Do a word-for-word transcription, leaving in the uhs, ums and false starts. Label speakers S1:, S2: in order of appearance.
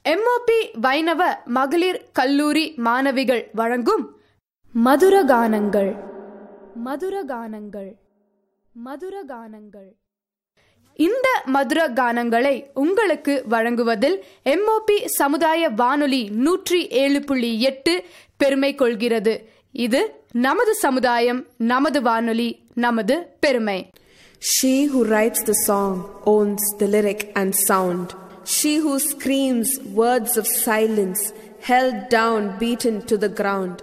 S1: MOP வைணவ மகளிர் கல்லூரி மாணவிகள் வழங்கும் மதுரகானங்கள் மதுரகானங்கள் மதுரகானங்கள் இந்த மதுர கானங்களை உங்களுக்கு வழங்குவதில் எம்ஓபி சமுதாய வானொலி நூற்றி ஏழு புள்ளி எட்டு பெருமை கொள்கிறது. இது நமது சமுதாயம், நமது வானொலி, நமது பெருமை.
S2: She who writes the song owns the lyric and sound. She who screams words of silence, held down, beaten to the ground.